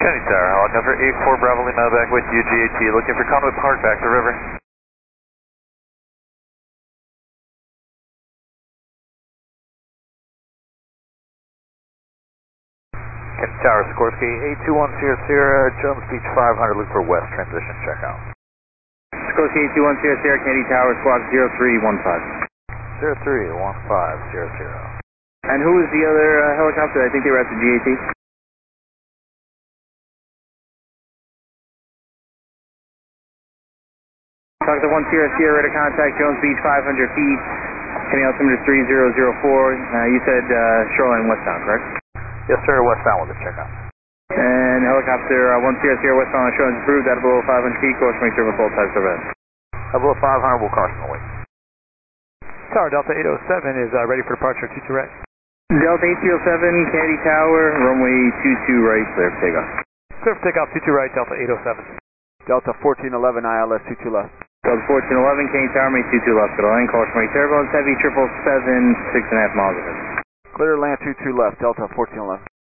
Kennedy Tower, helicopter 84 Bravo Lima back with you, GAT, looking for Conduit Park back to river. Kennedy Tower, Sikorsky 821 Sierra, Jones Beach 500, look for west transition, check out. Sikorsky 821 Sierra, Kennedy Tower, squawk 0315. 031500. And who was the other helicopter? I think they were at the GAT. Talk to 1 Sierra Sierra, ready to contact Jones Beach 500 feet, heading altimeter 3004. You said shoreline westbound, correct? Yes sir, westbound with the checkout. And helicopter 1 Sierra Sierra westbound on shoreline approved, out below 500 feet, course make sure with all types of red. Below 500, we'll caution the wait. Tower Delta 807 is ready for departure, 22 right. Delta 807, Kennedy Tower, runway 22 right, clear for takeoff. Clear for takeoff, 22 right, Delta 807. Delta 1411, ILS 22 left. Delta 1411, Kennedy Tower, make 22 left, good line, caution make turbulence, heavy 777, 6.5 miles ahead. Clear land 22 left, Delta 1411.